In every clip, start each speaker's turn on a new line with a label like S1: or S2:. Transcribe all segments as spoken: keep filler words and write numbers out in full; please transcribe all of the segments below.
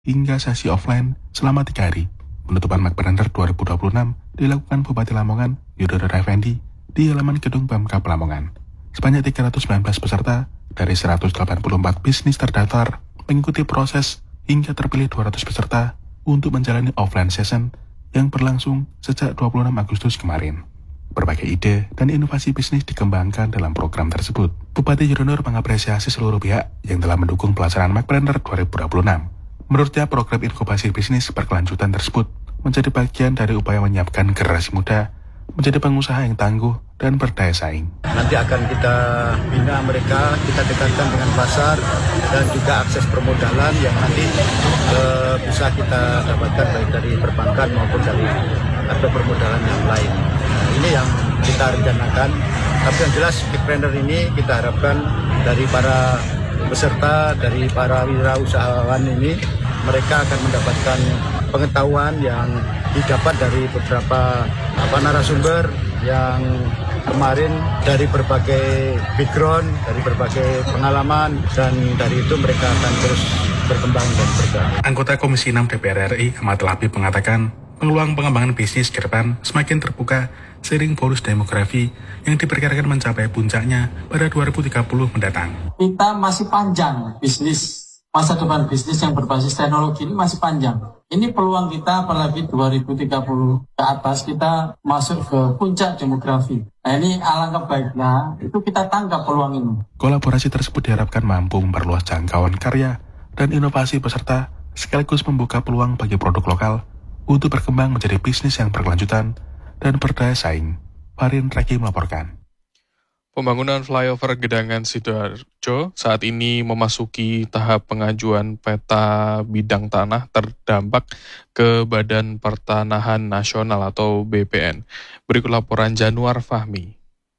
S1: hingga sesi offline selama tiga hari. Penutupan McBrander dua ribu dua puluh enam dilakukan Bupati Lamongan, Yudhoyono Effendi, di halaman gedung Pemkab Lamongan. Sebanyak tiga ratus sembilan belas peserta dari seratus delapan puluh empat bisnis terdaftar mengikuti proses hingga terpilih dua ratus peserta untuk menjalani offline session yang berlangsung sejak dua puluh enam Agustus kemarin. Berbagai ide dan inovasi bisnis dikembangkan dalam program tersebut. Bupati Yudhoyono mengapresiasi seluruh pihak yang telah mendukung pelaksanaan McBrander dua ribu dua puluh enam. Menurutnya, program inkubasi bisnis berkelanjutan tersebut menjadi bagian dari upaya menyiapkan generasi muda menjadi pengusaha yang tangguh dan berdaya saing.
S2: Nanti akan kita bina mereka, kita dekatkan dengan pasar dan juga akses permodalan yang nanti eh, bisa kita dapatkan baik dari perbankan maupun dari atau permodalan yang lain. Nah, ini yang kita rencanakan. Tapi yang jelas McBrander ini kita harapkan dari para peserta, dari para wirausahawan ini, mereka akan mendapatkan pengetahuan yang didapat dari beberapa apa narasumber yang kemarin dari berbagai background, dari berbagai pengalaman, dan dari itu mereka akan terus berkembang dan berkembang.
S1: Anggota Komisi enam D P R R I Ahmad Latif mengatakan peluang pengembangan bisnis ke depan semakin terbuka seiring bonus demografi yang diperkirakan mencapai puncaknya pada dua ribu tiga puluh mendatang.
S3: Kita masih panjang bisnis, masa depan bisnis yang berbasis teknologi ini masih panjang. Ini peluang kita apalagi dua ribu tiga puluh ke atas kita masuk ke puncak demografi. Nah ini alangkah baiknya itu kita tangkap peluang ini.
S1: Kolaborasi tersebut diharapkan mampu memperluas jangkauan karya dan inovasi peserta sekaligus membuka peluang bagi produk lokal untuk berkembang menjadi bisnis yang berkelanjutan dan berdaya saing. Farin Reki melaporkan.
S4: Pembangunan flyover Gedangan Sidoarjo saat ini memasuki tahap pengajuan peta bidang tanah terdampak ke Badan Pertanahan Nasional atau B P N. Berikut laporan Januar Fahmi.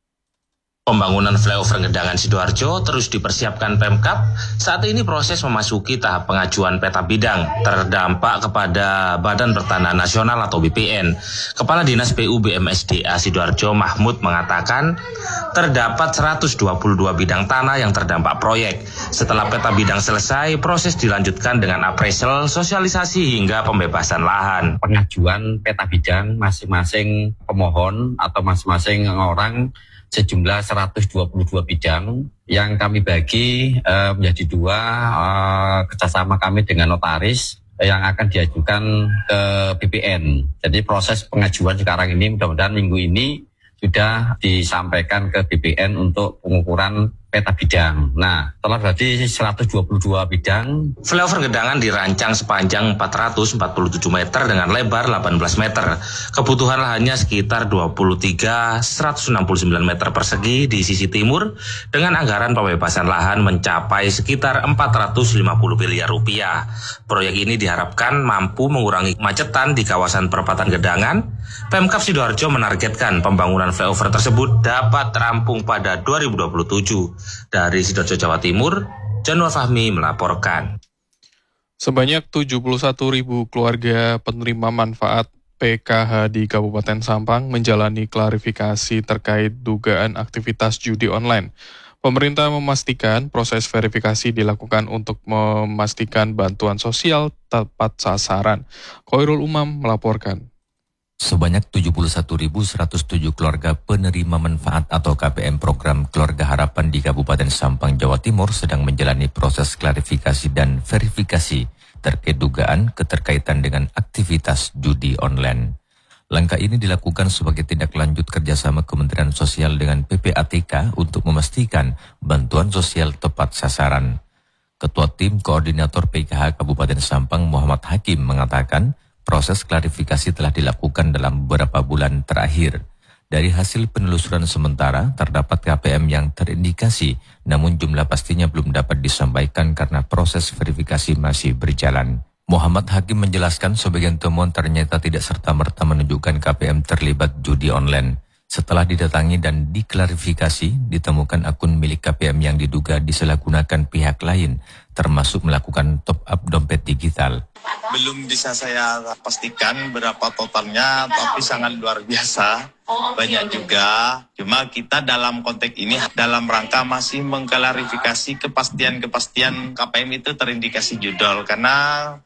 S5: Pembangunan flyover Gedangan Sidoarjo terus dipersiapkan Pemkab. Saat ini proses memasuki tahap pengajuan peta bidang terdampak kepada Badan Pertanahan Nasional atau B P N. Kepala Dinas P U B M S D A Sidoarjo Mahmud mengatakan terdapat seratus dua puluh dua bidang tanah yang terdampak proyek. Setelah peta bidang selesai, proses dilanjutkan dengan appraisal, sosialisasi hingga pembebasan lahan.
S6: Pengajuan peta bidang masing-masing pemohon atau masing-masing orang sejumlah seratus dua puluh dua bidang yang kami bagi uh, menjadi dua uh, kerjasama kami dengan notaris yang akan diajukan ke B P N. Jadi proses pengajuan sekarang ini mudah-mudahan minggu ini sudah disampaikan ke B P N untuk pengukuran peta bidang. Nah, telah berarti seratus dua puluh dua bidang.
S5: Flyover Gedangan dirancang sepanjang empat ratus empat puluh tujuh meter dengan lebar delapan belas meter. Kebutuhan lahannya sekitar dua puluh tiga seratus enam puluh sembilan meter persegi di sisi timur dengan anggaran pembebasan lahan mencapai sekitar empat ratus lima puluh miliar rupiah. Proyek ini diharapkan mampu mengurangi kemacetan di kawasan perempatan Gedangan. Pemkab Sidoarjo menargetkan pembangunan flyover tersebut dapat rampung pada dua ribu dua puluh tujuh. Dari Sidoarjo, Jawa Timur, Januar Fahmi melaporkan.
S4: Sebanyak tujuh puluh satu ribu keluarga penerima manfaat P K H di Kabupaten Sampang menjalani klarifikasi terkait dugaan aktivitas judi online. Pemerintah memastikan proses verifikasi dilakukan untuk memastikan bantuan sosial tepat sasaran. Khairul Umam melaporkan.
S7: Sebanyak tujuh puluh satu ribu seratus tujuh keluarga penerima manfaat atau K P M program Keluarga Harapan di Kabupaten Sampang, Jawa Timur sedang menjalani proses klarifikasi dan verifikasi terkait dugaan keterkaitan dengan aktivitas judi online. Langkah ini dilakukan sebagai tindak lanjut kerjasama Kementerian Sosial dengan P P A T K untuk memastikan bantuan sosial tepat sasaran. Ketua Tim Koordinator P K H Kabupaten Sampang Muhammad Hakim mengatakan, proses klarifikasi telah dilakukan dalam beberapa bulan terakhir. Dari hasil penelusuran sementara, terdapat K P M yang terindikasi, namun jumlah pastinya belum dapat disampaikan karena proses verifikasi masih berjalan. Muhammad Hakim menjelaskan sebagian temuan ternyata tidak serta-merta menunjukkan K P M terlibat judi online. Setelah didatangi dan diklarifikasi, ditemukan akun milik K P M yang diduga disalahgunakan pihak lain, termasuk melakukan top-up dompet digital.
S8: Belum bisa saya pastikan berapa totalnya, tapi sangat luar biasa. Banyak juga, cuma kita dalam konteks ini dalam rangka masih mengklarifikasi kepastian-kepastian K P M itu terindikasi judol. Karena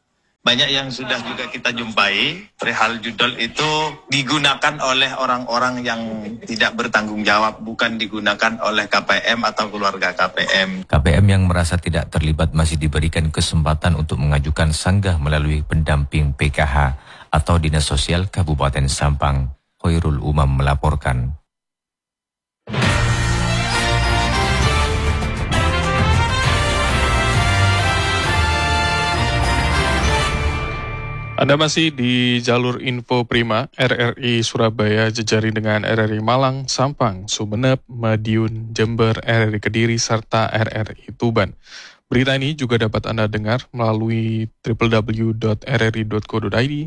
S8: banyak yang sudah juga kita jumpai, perihal judol itu digunakan oleh orang-orang yang tidak bertanggung jawab, bukan digunakan oleh K P M atau keluarga K P M.
S7: K P M yang merasa tidak terlibat masih diberikan kesempatan untuk mengajukan sanggah melalui pendamping P K H atau Dinas Sosial Kabupaten Sampang. Khairul Umam melaporkan.
S4: Anda masih di jalur info Prima, R R I Surabaya jejaring dengan R R I Malang, Sampang, Sumeneb, Madiun, Jember, R R I Kediri, serta R R I Tuban. Berita ini juga dapat Anda dengar melalui w w w dot r r i dot co dot i d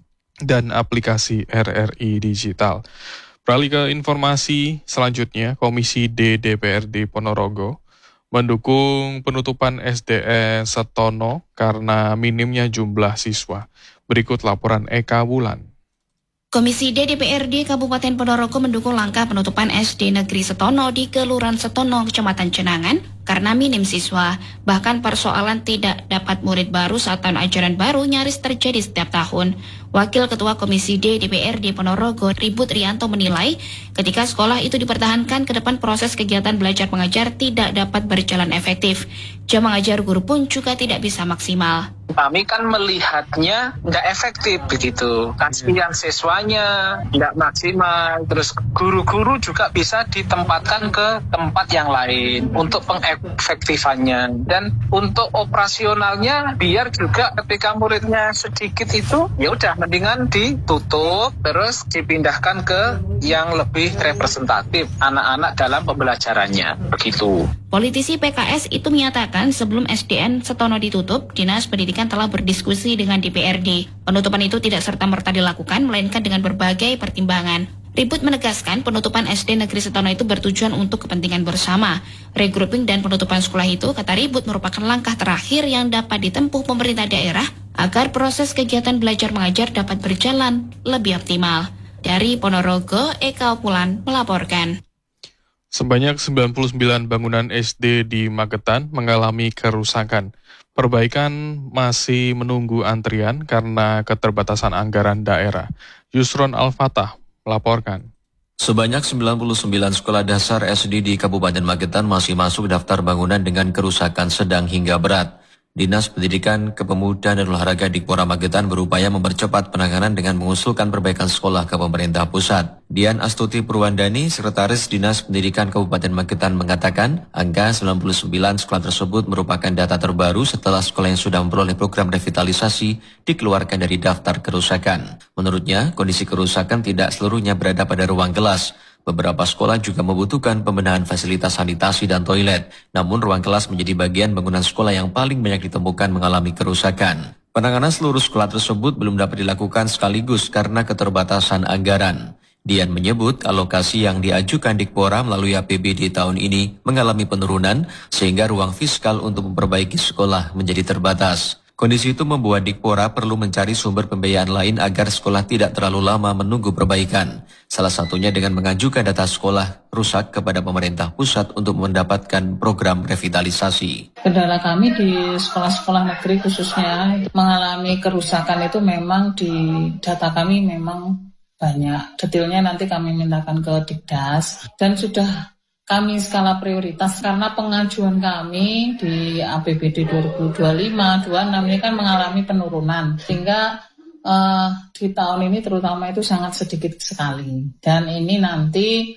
S4: dan aplikasi R R I Digital. Beralih ke informasi selanjutnya, Komisi D D P R D Ponorogo mendukung penutupan S D N Setono karena minimnya jumlah siswa. Berikut laporan Eka Wulan.
S9: Komisi D D P R D Kabupaten Ponorogo mendukung langkah penutupan S D Negeri Setono di Kelurahan Setono, Kecamatan Cenangan, karena minim siswa. Bahkan persoalan tidak dapat murid baru saat tahun ajaran baru nyaris terjadi setiap tahun. Wakil Ketua Komisi D D P R D Ponorogo, Ribut Rianto menilai, ketika sekolah itu dipertahankan, ke depan proses kegiatan belajar mengajar tidak dapat berjalan efektif. Jam mengajar guru pun juga tidak bisa maksimal.
S10: Kami kan melihatnya nggak efektif begitu. Kasihan siswanya nggak maksimal. Terus guru-guru juga bisa ditempatkan ke tempat yang lain untuk pengefektifannya. Dan untuk operasionalnya biar juga ketika muridnya sedikit itu ya udah mendingan ditutup terus dipindahkan ke yang lebih representatif anak-anak dalam pembelajarannya begitu.
S9: Politisi P K S itu menyatakan sebelum S D N Setono ditutup, Dinas Pendidikan telah berdiskusi dengan D P R D. Penutupan itu tidak serta-merta dilakukan, melainkan dengan berbagai pertimbangan. Ribut menegaskan penutupan S D Negeri Setono itu bertujuan untuk kepentingan bersama. Regrouping dan penutupan sekolah itu, kata Ribut, merupakan langkah terakhir yang dapat ditempuh pemerintah daerah agar proses kegiatan belajar mengajar dapat berjalan lebih optimal. Dari Ponorogo, Eka Wulan melaporkan.
S4: Sebanyak sembilan puluh sembilan bangunan S D di Magetan mengalami kerusakan. Perbaikan masih menunggu antrian karena keterbatasan anggaran daerah. Yusron Al-Fatah melaporkan.
S11: Sebanyak sembilan puluh sembilan sekolah dasar S D di Kabupaten Magetan masih masuk daftar bangunan dengan kerusakan sedang hingga berat. Dinas Pendidikan, Kepemudaan dan Olahraga Dikpora Magetan berupaya mempercepat penanganan dengan mengusulkan perbaikan sekolah ke pemerintah pusat. Dian Astuti Purwandani, Sekretaris Dinas Pendidikan Kabupaten Magetan mengatakan, angka sembilan puluh sembilan sekolah tersebut merupakan data terbaru setelah sekolah yang sudah memperoleh program revitalisasi dikeluarkan dari daftar kerusakan. Menurutnya, kondisi kerusakan tidak seluruhnya berada pada ruang kelas. Beberapa sekolah juga membutuhkan pembenahan fasilitas sanitasi dan toilet. Namun ruang kelas menjadi bagian bangunan sekolah yang paling banyak ditemukan mengalami kerusakan. Penanganan seluruh sekolah tersebut belum dapat dilakukan sekaligus karena keterbatasan anggaran. Dian menyebut alokasi yang diajukan Dikpora melalui A P B D tahun ini mengalami penurunan sehingga ruang fiskal untuk memperbaiki sekolah menjadi terbatas. Kondisi itu membuat Dikpora perlu mencari sumber pembiayaan lain agar sekolah tidak terlalu lama menunggu perbaikan. Salah satunya dengan mengajukan data sekolah rusak kepada pemerintah pusat untuk mendapatkan program revitalisasi.
S12: Kendala kami di sekolah-sekolah negeri khususnya mengalami kerusakan itu memang di data kami memang banyak. Detailnya nanti kami mintakan ke Dikdas dan sudah kami skala prioritas karena pengajuan kami di A P B D dua ribu dua puluh lima dua puluh enam ini kan mengalami penurunan sehingga uh, di tahun ini terutama itu sangat sedikit sekali dan ini nanti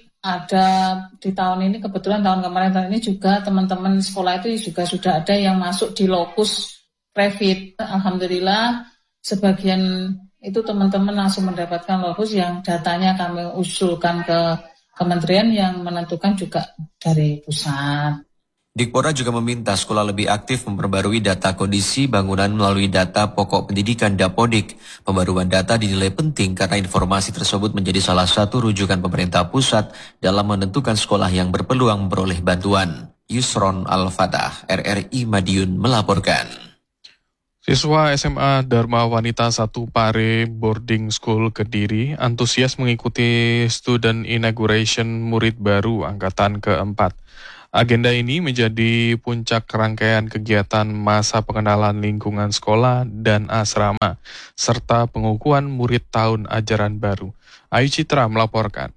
S12: ada di tahun ini kebetulan tahun kemarin tahun ini juga teman-teman sekolah itu juga sudah ada yang masuk di lokus revit. Alhamdulillah sebagian itu teman-teman langsung mendapatkan lokus yang datanya kami usulkan ke Kementerian yang menentukan juga dari pusat.
S11: Dikpora juga meminta sekolah lebih aktif memperbarui data kondisi bangunan melalui data pokok pendidikan Dapodik. Pembaruan data dinilai penting karena informasi tersebut menjadi salah satu rujukan pemerintah pusat dalam menentukan sekolah yang berpeluang memperoleh bantuan. Yusron Al-Fatah, R R I Madiun melaporkan.
S4: Siswa S M A Dharma Wanita satu Pare Boarding School Kediri antusias mengikuti student inauguration murid baru angkatan keempat. Agenda ini menjadi puncak rangkaian kegiatan masa pengenalan lingkungan sekolah dan asrama, serta pengukuhan murid tahun ajaran baru. Ayu Citra melaporkan.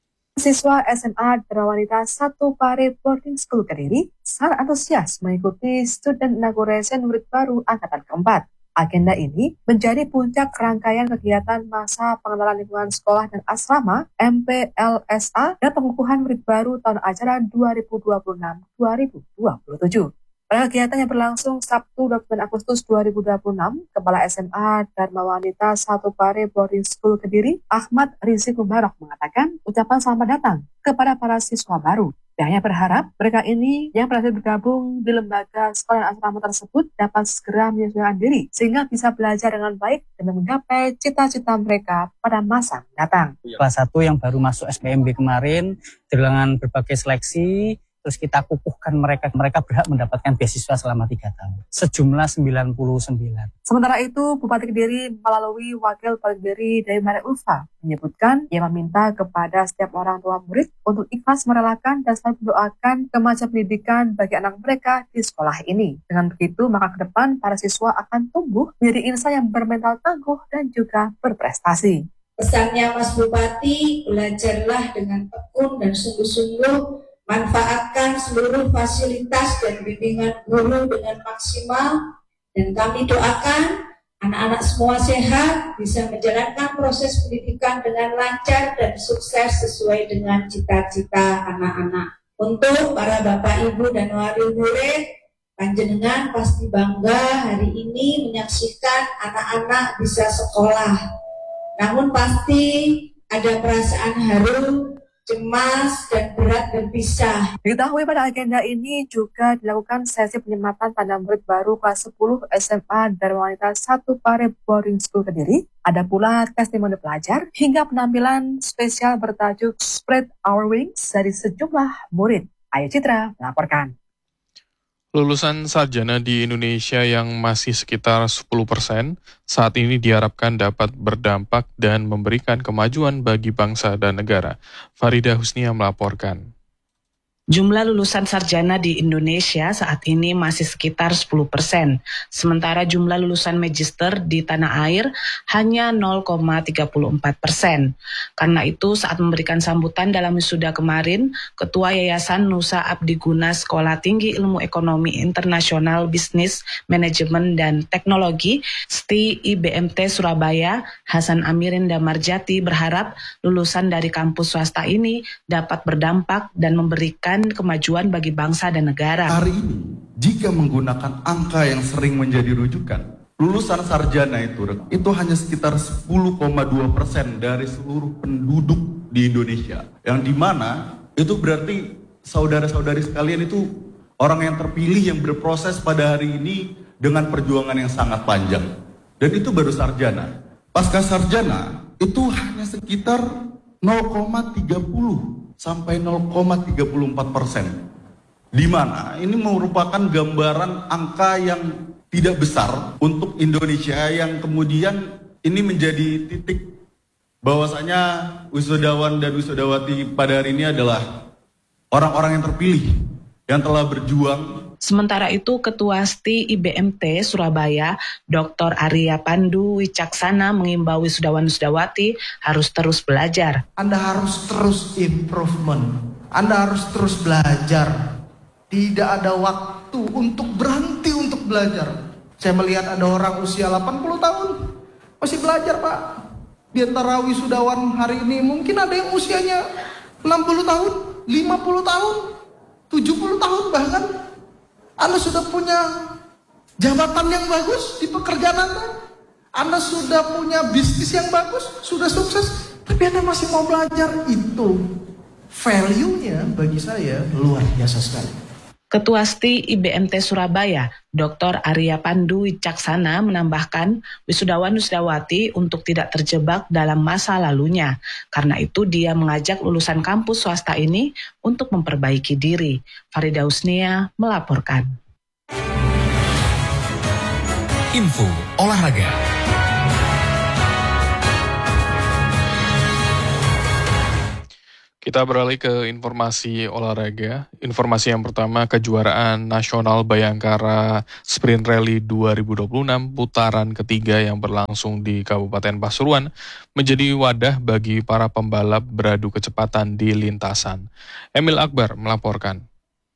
S13: Siswa S M A Dharma Wanita satu Pare Boarding School Kediri sangat antusias mengikuti Student Inauguration murid baru angkatan keempat. Agenda ini menjadi puncak rangkaian kegiatan masa pengenalan lingkungan sekolah dan asrama M P L S A dan pengukuhan murid baru tahun ajaran dua ribu dua puluh enam dua ribu dua puluh tujuh. Pada kegiatan yang berlangsung Sabtu dua puluh sembilan Agustus dua ribu dua puluh enam, Kepala S M A Dharma Wanita satu Pare Boarding School Kediri, Ahmad Rizik Mubarak mengatakan ucapan selamat datang kepada para siswa baru. Pihaknya berharap mereka ini yang berhasil bergabung di lembaga sekolah dan asrama tersebut dapat segera menyesuaikan diri sehingga bisa belajar dengan baik dan menggapai cita-cita mereka pada masa mendatang.
S14: Kelas satu yang baru masuk S P M B kemarin dengan berbagai seleksi, terus kita kukuhkan mereka, mereka berhak mendapatkan beasiswa selama tiga tahun, sejumlah sembilan puluh sembilan.
S13: Sementara itu, Bupati Kediri melalui Wakil Bupati Kediri dari Mare Ulfa menyebutkan ia meminta kepada setiap orang tua murid untuk ikhlas merelakan dan selalu mendoakan kemajuan pendidikan bagi anak mereka di sekolah ini. Dengan begitu, maka ke depan para siswa akan tumbuh menjadi insan yang bermental tangguh dan juga berprestasi.
S15: Pesannya Mas Bupati, belajarlah dengan tekun dan sungguh-sungguh, manfaatkan seluruh fasilitas dan bimbingan guru dengan maksimal, dan kami doakan anak-anak semua sehat, bisa menjalankan proses pendidikan dengan lancar dan sukses sesuai dengan cita-cita anak-anak. Untuk para bapak ibu dan wali murid, panjenengan pasti bangga hari ini menyaksikan anak-anak bisa sekolah. Namun pasti ada perasaan haru, cemas, dan berat berpisah.
S13: Diketahui pada agenda ini juga dilakukan sesi penyematan pada murid baru kelas sepuluh S M A Dharma Wanita satu Pare Boarding School Kediri. Ada pula testimoni pelajar hingga penampilan spesial bertajuk Spread Our Wings dari sejumlah murid. Ayu Citra melaporkan.
S4: Lulusan sarjana di Indonesia yang masih sekitar sepuluh persen saat ini diharapkan dapat berdampak dan memberikan kemajuan bagi bangsa dan negara. Farida Husnia melaporkan.
S16: Jumlah lulusan sarjana di Indonesia saat ini masih sekitar sepuluh persen, sementara jumlah lulusan magister di tanah air hanya nol koma tiga empat persen. Karena itu, saat memberikan sambutan dalam wisuda kemarin, Ketua Yayasan Nusa Abdi Guna Sekolah Tinggi Ilmu Ekonomi Internasional Bisnis, Manajemen, dan Teknologi S T I I B M T Surabaya, Hasan Amirin Damarjati berharap lulusan dari kampus swasta ini dapat berdampak dan memberikan kemajuan bagi bangsa dan negara.
S17: Hari ini, jika menggunakan angka yang sering menjadi rujukan, lulusan sarjana itu itu hanya sekitar sepuluh koma dua persen dari seluruh penduduk di Indonesia. Yang dimana itu berarti saudara-saudari sekalian itu orang yang terpilih yang berproses pada hari ini dengan perjuangan yang sangat panjang. Dan itu baru sarjana. Pasca sarjana itu hanya sekitar nol koma tiga puluh sampai nol koma tiga empat persen, di mana ini merupakan gambaran angka yang tidak besar untuk Indonesia, yang kemudian ini menjadi titik bahwasanya wisudawan dan wisudawati pada hari ini adalah orang-orang yang terpilih yang telah berjuang.
S16: Sementara itu, Ketua S T I I B M T Surabaya, Doktor Arya Pandu Wicaksana mengimbau wisudawan-wisudawati harus terus belajar.
S18: Anda harus terus improvement, Anda harus terus belajar. Tidak ada waktu untuk berhenti untuk belajar. Saya melihat ada orang usia delapan puluh tahun masih belajar, Pak. Di antara wisudawan hari ini mungkin ada yang usianya enam puluh tahun, lima puluh tahun, tujuh puluh tahun bahkan. Anda sudah punya jabatan yang bagus di pekerjaan Anda. Anda sudah punya bisnis yang bagus, sudah sukses, tapi Anda masih mau belajar. Itu value-nya bagi saya luar biasa sekali.
S16: Ketua S T I I B M T Surabaya, Doktor Arya Pandu Wicaksana menambahkan wisudawan-wisudawati untuk tidak terjebak dalam masa lalunya. Karena itu dia mengajak lulusan kampus swasta ini untuk memperbaiki diri. Farida Husnia melaporkan.
S19: Info olahraga.
S4: Kita beralih ke informasi olahraga. Informasi yang pertama, kejuaraan nasional Bayangkara Sprint Rally dua ribu dua puluh enam putaran ketiga yang berlangsung di Kabupaten Pasuruan menjadi wadah bagi para pembalap beradu kecepatan di lintasan. Emil Akbar melaporkan.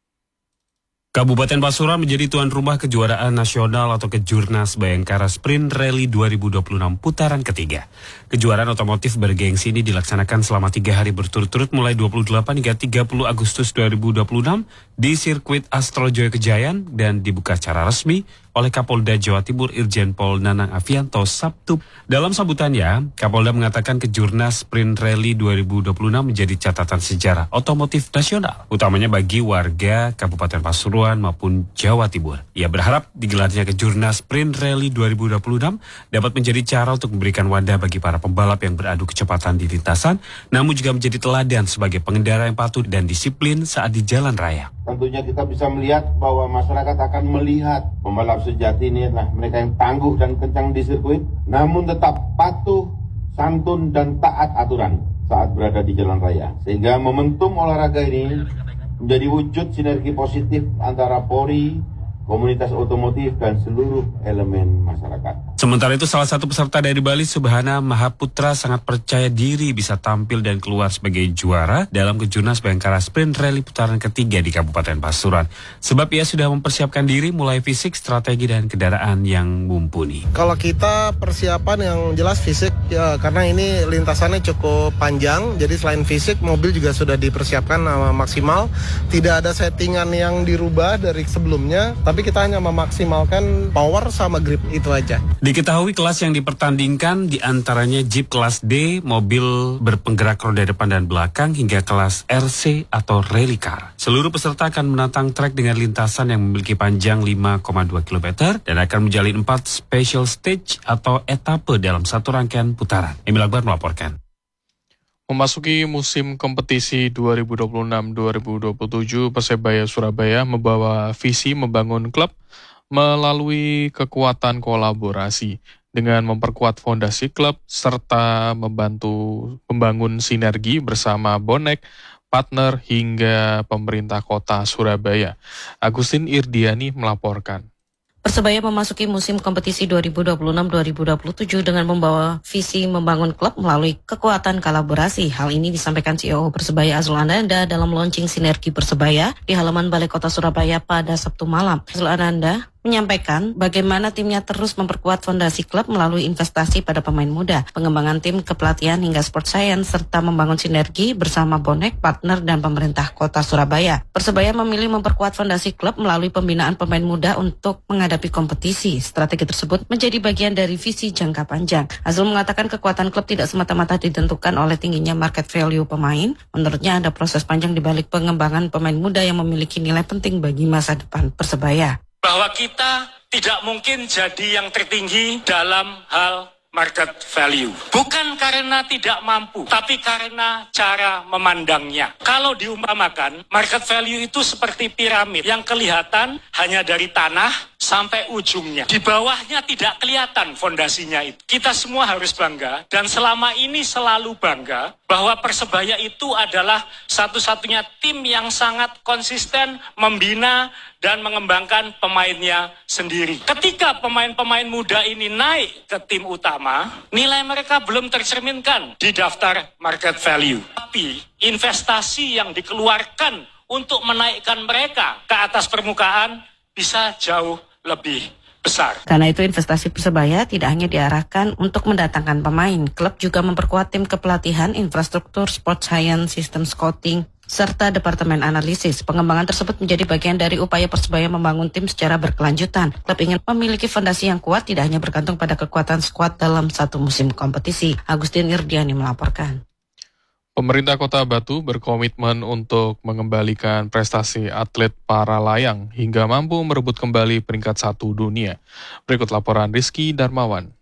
S20: Kabupaten Pasuruan menjadi tuan rumah kejuaraan nasional atau Kejurnas Bayangkara Sprint Rally dua ribu dua puluh enam putaran ketiga. Kejuaraan otomotif bergengsi ini dilaksanakan selama tiga hari berturut-turut mulai dua puluh delapan hingga tiga puluh Agustus dua ribu dua puluh enam di sirkuit Astro Joyo Kejayan dan dibuka secara resmi oleh Kapolda Jawa Timur Irjen Pol Nanang Afianto Sabtu. Dalam sambutannya, Kapolda mengatakan Kejurnas Sprint Rally dua ribu dua puluh enam menjadi catatan sejarah otomotif nasional, utamanya bagi warga Kabupaten Pasuruan maupun Jawa Timur. Ia berharap digelarnya Kejurnas Sprint Rally dua ribu dua puluh enam dapat menjadi cara untuk memberikan wadah bagi para pembalap yang beradu kecepatan di lintasan, namun juga menjadi teladan sebagai pengendara yang patuh dan disiplin saat di jalan raya.
S21: Tentunya kita bisa melihat bahwa masyarakat akan melihat pembalap sejati ini adalah mereka yang tangguh dan kencang di sirkuit, namun tetap patuh, santun, dan taat aturan saat berada di jalan raya. Sehingga momentum olahraga ini menjadi wujud sinergi positif antara Polri, komunitas otomotif, dan seluruh elemen masyarakat.
S20: Sementara itu, salah satu peserta dari Bali, Subhana Mahaputra, sangat percaya diri bisa tampil dan keluar sebagai juara dalam Kejurnas Bayangkara Sprint Rally putaran ketiga di Kabupaten Pasuruan. Sebab ia sudah mempersiapkan diri mulai fisik, strategi, dan kendaraan yang mumpuni.
S22: Kalau kita persiapan yang jelas fisik, ya karena ini lintasannya cukup panjang, jadi selain fisik, mobil juga sudah dipersiapkan uh, maksimal. Tidak ada settingan yang dirubah dari sebelumnya, tapi kita hanya memaksimalkan power sama grip, itu aja.
S20: Diketahui kelas yang dipertandingkan diantaranya Jeep kelas D, mobil berpenggerak roda depan dan belakang, hingga kelas R C atau rally car. Seluruh peserta akan menantang trek dengan lintasan yang memiliki panjang lima koma dua kilometer dan akan menjalin empat special stage atau etape dalam satu rangkaian putaran. Emil Akbar melaporkan.
S4: Memasuki musim kompetisi dua ribu dua puluh enam dua ribu dua puluh tujuh, Persebaya Surabaya membawa visi membangun klub melalui kekuatan kolaborasi dengan memperkuat fondasi klub serta membantu membangun sinergi bersama bonek, partner hingga pemerintah kota Surabaya. Agustin Irdiani melaporkan.
S23: Persebaya memasuki musim kompetisi dua ribu dua puluh enam dua ribu dua puluh tujuh dengan membawa visi membangun klub melalui kekuatan kolaborasi. Hal ini disampaikan C E O Persebaya Azrul Ananda dalam launching sinergi Persebaya di halaman Balai Kota Surabaya pada Sabtu malam. Azrul Ananda menyampaikan bagaimana timnya terus memperkuat fondasi klub melalui investasi pada pemain muda, pengembangan tim kepelatihan hingga sport science, serta membangun sinergi bersama bonek, partner, dan pemerintah kota Surabaya. Persebaya memilih memperkuat fondasi klub melalui pembinaan pemain muda untuk menghadapi kompetisi. Strategi tersebut menjadi bagian dari visi jangka panjang. Azrul mengatakan kekuatan klub tidak semata-mata ditentukan oleh tingginya market value pemain. Menurutnya ada proses panjang di balik pengembangan pemain muda yang memiliki nilai penting bagi masa depan Persebaya.
S24: Bahwa kita tidak mungkin jadi yang tertinggi dalam hal market value. Bukan karena tidak mampu, tapi karena cara memandangnya. Kalau diumpamakan, market value itu seperti piramid yang kelihatan hanya dari tanah sampai ujungnya. Di bawahnya tidak kelihatan fondasinya itu. Kita semua harus bangga, dan selama ini selalu bangga, bahwa Persebaya itu adalah satu-satunya tim yang sangat konsisten membina dan mengembangkan pemainnya sendiri. Ketika pemain-pemain muda ini naik ke tim utama, nilai mereka belum tercerminkan di daftar market value. Tapi investasi yang dikeluarkan untuk menaikkan mereka ke atas permukaan bisa jauh lebih besar.
S23: Karena itu investasi Persebaya tidak hanya diarahkan untuk mendatangkan pemain, klub juga memperkuat tim kepelatihan, infrastruktur, sport science, sistem scouting, serta departemen analisis. Pengembangan tersebut menjadi bagian dari upaya Persebaya membangun tim secara berkelanjutan. Klub ingin memiliki fondasi yang kuat, tidak hanya bergantung pada kekuatan skuad dalam satu musim kompetisi. Agustin Irdiani melaporkan.
S4: Pemerintah Kota Batu berkomitmen untuk mengembalikan prestasi atlet para layang hingga mampu merebut kembali peringkat satu dunia. Berikut laporan Rizky Darmawan.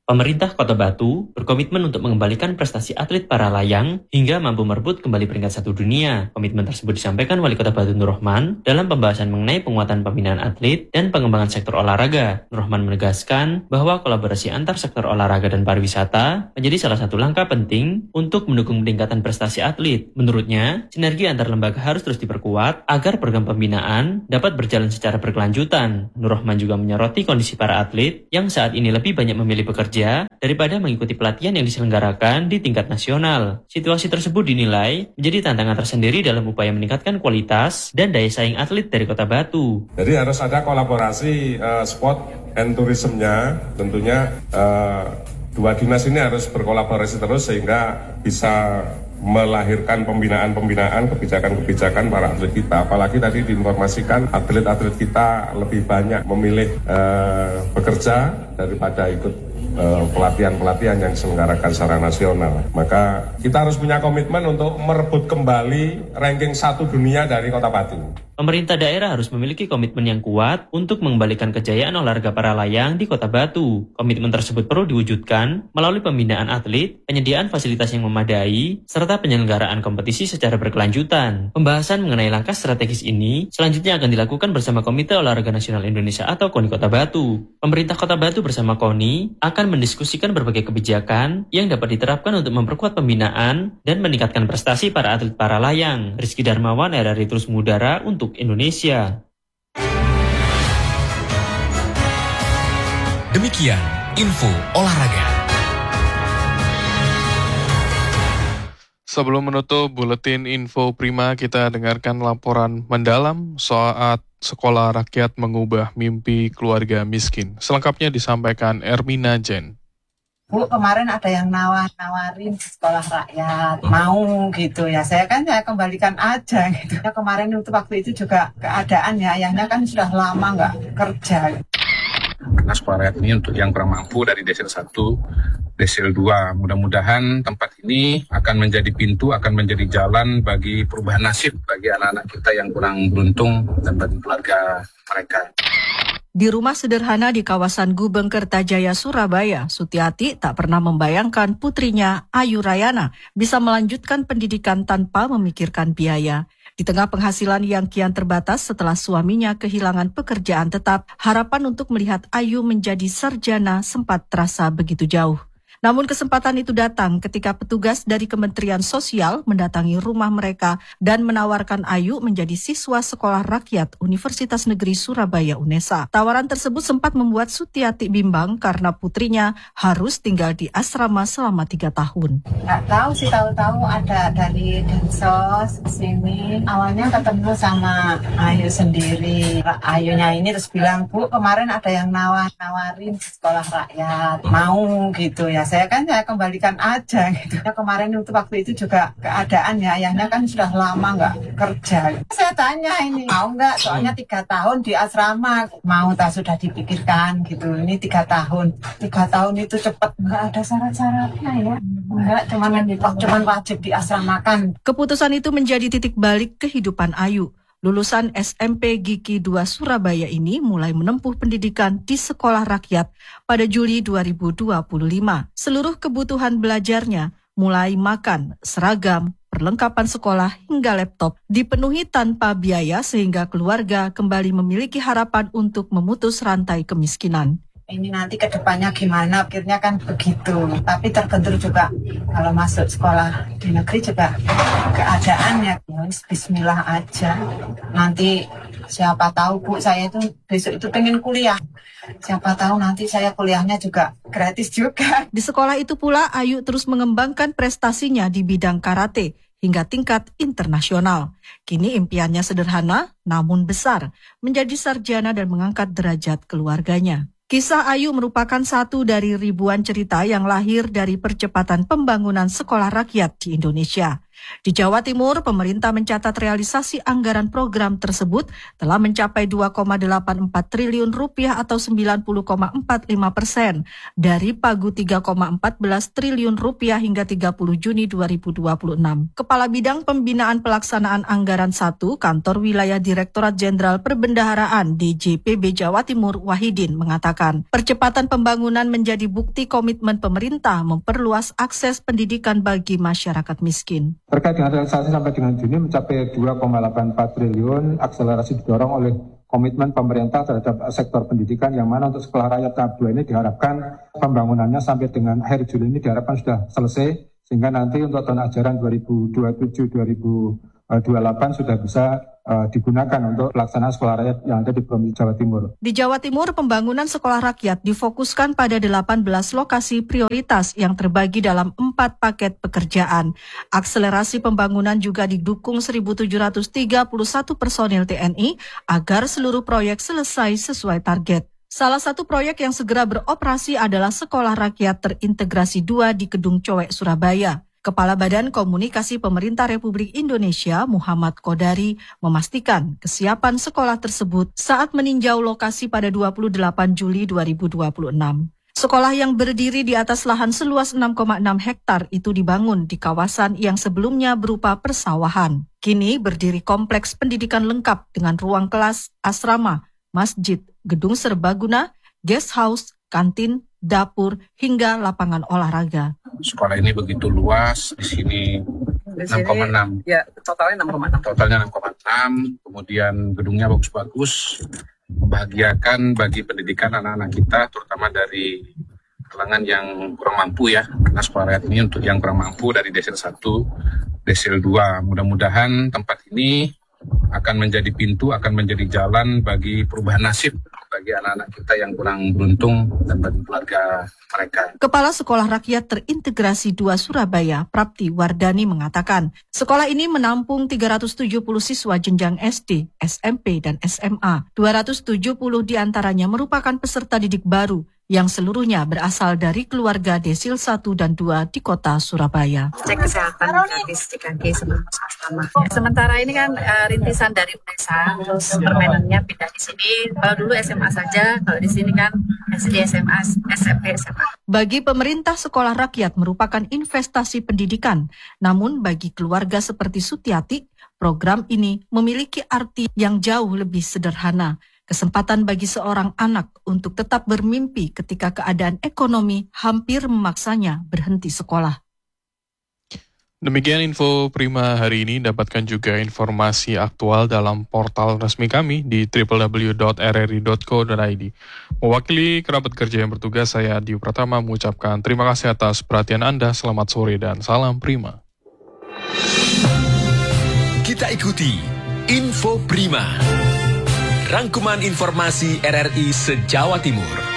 S1: Pemerintah Kota Batu berkomitmen untuk mengembalikan prestasi atlet para layang hingga mampu merebut kembali peringkat satu dunia. Komitmen tersebut disampaikan Wali Kota Batu Nur Rohman dalam pembahasan mengenai penguatan pembinaan atlet dan pengembangan sektor olahraga. Nur Rohman menegaskan bahwa kolaborasi antar sektor olahraga dan pariwisata menjadi salah satu langkah penting untuk mendukung peningkatan prestasi atlet. Menurutnya, sinergi antar lembaga harus terus diperkuat agar program pembinaan dapat berjalan secara berkelanjutan. Nur Rohman juga menyoroti kondisi para atlet yang saat ini lebih banyak memilih bekerja daripada mengikuti pelatihan yang diselenggarakan di tingkat nasional. Situasi tersebut dinilai menjadi tantangan tersendiri dalam upaya meningkatkan kualitas dan daya saing atlet dari Kota Batu.
S2: Jadi harus ada kolaborasi uh, sport and tourism-nya, tentunya uh, dua dinas ini harus berkolaborasi terus sehingga bisa melahirkan pembinaan-pembinaan, kebijakan-kebijakan para atlet kita. Apalagi tadi diinformasikan atlet-atlet kita lebih banyak memilih uh, bekerja daripada ikut pelatihan-pelatihan yang diselenggarakan secara nasional. Maka kita harus punya komitmen untuk merebut kembali ranking satu dunia dari Kota Batu.
S1: Pemerintah daerah harus memiliki komitmen yang kuat untuk mengembalikan kejayaan olahraga para layang di Kota Batu. Komitmen tersebut perlu diwujudkan melalui pembinaan atlet, penyediaan fasilitas yang memadai, serta penyelenggaraan kompetisi secara berkelanjutan. Pembahasan mengenai langkah strategis ini selanjutnya akan dilakukan bersama Komite Olahraga Nasional Indonesia atau KONI Kota Batu. Pemerintah Kota Batu bersama KONI akan mendiskusikan berbagai kebijakan yang dapat diterapkan untuk memperkuat pembinaan dan meningkatkan prestasi para atlet para layang. Rizky Darmawan, R R I Terus Mengudara untuk Indonesia.
S19: Demikian info olahraga.
S4: Sebelum menutup buletin info prima, kita dengarkan laporan mendalam saat sekolah rakyat mengubah mimpi keluarga miskin. Selengkapnya disampaikan Ermina Jen.
S3: Bu, kemarin ada yang nawar-nawarin di sekolah rakyat, mau gitu ya. Saya kan saya kembalikan aja gitu. Ya, kemarin itu waktu itu juga keadaannya, ayahnya kan sudah lama nggak kerja.
S6: Karena sekolah rakyat ini untuk yang kurang mampu dari desil satu, desil dua. Mudah-mudahan tempat ini akan menjadi pintu, akan menjadi jalan bagi perubahan nasib bagi anak-anak kita yang kurang beruntung dan bagi keluarga mereka.
S25: Di rumah sederhana di kawasan Gubeng Kertajaya, Surabaya, Sutiati tak pernah membayangkan putrinya, Ayu Rayana, bisa melanjutkan pendidikan tanpa memikirkan biaya. Di tengah penghasilan yang kian terbatas setelah suaminya kehilangan pekerjaan tetap, harapan untuk melihat Ayu menjadi sarjana sempat terasa begitu jauh. Namun kesempatan itu datang ketika petugas dari Kementerian Sosial mendatangi rumah mereka dan menawarkan Ayu menjadi siswa sekolah rakyat Universitas Negeri Surabaya UNESA. Tawaran tersebut sempat membuat Sutiati bimbang karena putrinya harus tinggal di asrama selama tiga tahun.
S3: Nggak tahu sih, tahu-tahu ada dari Densos sini. Awalnya ketemu sama Ayu sendiri. Ayunya ini terus bilang, Bu, kemarin ada yang nawar-nawarin di sekolah rakyat, mau gitu ya. Saya kan saya kembalikan aja gitu. Ya, kemarin itu waktu itu juga keadaannya, ayahnya kan sudah lama nggak kerja. Saya tanya ini mau nggak, soalnya tiga tahun di asrama, mau tak sudah dipikirkan gitu. Ini tiga tahun, tiga tahun itu cepat, nggak ada syarat-syaratnya ya. Nggak, cuman cuman wajib diasramakan.
S25: Keputusan itu menjadi titik balik kehidupan Ayu. Lulusan S M P Giki dua Surabaya ini mulai menempuh pendidikan di sekolah rakyat pada Juli dua ribu dua puluh lima. Seluruh kebutuhan belajarnya, mulai makan, seragam, perlengkapan sekolah hingga laptop, dipenuhi tanpa biaya sehingga keluarga kembali memiliki harapan untuk memutus rantai kemiskinan.
S3: Ini nanti ke depannya gimana, akhirnya kan begitu. Tapi terbentur juga kalau masuk sekolah di negeri juga keadaannya. Ya, bismillah aja. Nanti siapa tahu Bu, saya itu besok itu pengen kuliah. Siapa tahu nanti saya kuliahnya juga gratis juga.
S25: Di sekolah itu pula Ayu terus mengembangkan prestasinya di bidang karate hingga tingkat internasional. Kini impiannya sederhana namun besar, menjadi sarjana dan mengangkat derajat keluarganya. Kisah Ayu merupakan satu dari ribuan cerita yang lahir dari percepatan pembangunan sekolah rakyat di Indonesia. Di Jawa Timur, pemerintah mencatat realisasi anggaran program tersebut telah mencapai dua koma delapan empat triliun rupiah atau sembilan puluh koma empat lima persen dari pagu tiga koma empat belas triliun rupiah hingga tiga puluh Juni dua ribu dua puluh enam. Kepala Bidang Pembinaan Pelaksanaan Anggaran satu Kantor Wilayah Direktorat Jenderal Perbendaharaan D J P B Jawa Timur Wahidin mengatakan, percepatan pembangunan menjadi bukti komitmen pemerintah memperluas akses pendidikan bagi masyarakat miskin.
S5: Terkait dengan realisasi sampai dengan Juni mencapai dua koma delapan empat triliun, akselerasi didorong oleh komitmen pemerintah terhadap sektor pendidikan yang mana untuk sekolah rakyat tahap dua ini diharapkan pembangunannya sampai dengan akhir Juli ini diharapkan sudah selesai, sehingga nanti untuk tahun ajaran dua ribu dua puluh tujuh dua ribu dua puluh delapan sudah bisa uh, digunakan untuk pelaksanaan sekolah rakyat yang ada di Provinsi Jawa Timur.
S25: Di Jawa Timur, pembangunan sekolah rakyat difokuskan pada delapan belas lokasi prioritas yang terbagi dalam empat paket pekerjaan. Akselerasi pembangunan juga didukung seribu tujuh ratus tiga puluh satu personil T N I agar seluruh proyek selesai sesuai target. Salah satu proyek yang segera beroperasi adalah Sekolah Rakyat Terintegrasi dua di Kedung Cowek, Surabaya. Kepala Badan Komunikasi Pemerintah Republik Indonesia Muhammad Kodari memastikan kesiapan sekolah tersebut saat meninjau lokasi pada dua puluh delapan Juli dua ribu dua puluh enam. Sekolah yang berdiri di atas lahan seluas enam koma enam hektar itu dibangun di kawasan yang sebelumnya berupa persawahan. Kini berdiri kompleks pendidikan lengkap dengan ruang kelas, asrama, masjid, gedung serbaguna, guest house, kantin, dapur, hingga lapangan olahraga.
S6: Sekolah ini begitu luas, di sini enam koma enam.
S7: Ya, totalnya enam koma enam.
S6: Totalnya enam koma enam, kemudian gedungnya bagus-bagus, membahagiakan bagi pendidikan anak-anak kita, terutama dari kalangan yang kurang mampu ya. Karena sekolah rakyat ini untuk yang kurang mampu dari desil satu, desil dua. Mudah-mudahan tempat ini akan menjadi pintu, akan menjadi jalan bagi perubahan nasib bagi anak-anak kita yang kurang beruntung dan bagi keluarga mereka.
S25: Kepala Sekolah Rakyat Terintegrasi dua Surabaya, Prapti Wardani mengatakan, sekolah ini menampung tiga ratus tujuh puluh siswa jenjang S D, S M P, dan S M A. dua ratus tujuh puluh diantaranya merupakan peserta didik baru yang seluruhnya berasal dari keluarga desil satu dan dua di kota Surabaya.
S7: Cek kesehatan gratis C K G sama sama. Sementara ini kan uh, rintisan dari UNESA, terus permainannya pindah di sini. Kalau dulu S M A saja, kalau di sini kan S D, S M A, S M P, S M A.
S25: Bagi pemerintah, sekolah rakyat merupakan investasi pendidikan. Namun bagi keluarga seperti Sutiati, program ini memiliki arti yang jauh lebih sederhana. Kesempatan bagi seorang anak untuk tetap bermimpi ketika keadaan ekonomi hampir memaksanya berhenti sekolah.
S4: Demikian info Prima hari ini. Dapatkan juga informasi aktual dalam portal resmi kami di w w w dot r r i dot co dot i d. Mewakili kerabat kerja yang bertugas, saya Dio Pratama mengucapkan terima kasih atas perhatian Anda. Selamat sore dan salam Prima.
S19: Kita ikuti Info Prima. Rangkuman informasi R R I se-Jawa Timur.